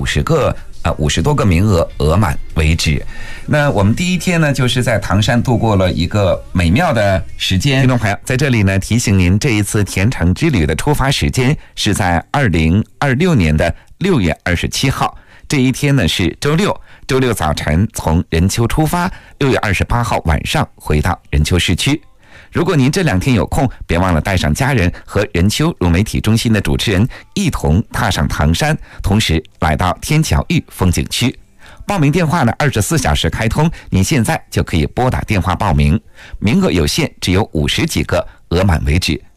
50多个名额额满为止。那我们第一天呢，就是在唐山度过了一个美妙的时间。听众朋友，在这里呢提醒您，这一次甜橙之旅的出发时间是在2026年的6月27号，这一天呢是周六，周六早晨从任丘出发，6月28号晚上回到任丘市区。如果您这2天有空，别忘了带上家人和任丘融媒体中心的主持人一同踏上唐山，同时来到天桥峪风景区。报名电话呢24小时开通，您现在就可以拨打电话报名，名额有限，只有50几个，额满为止。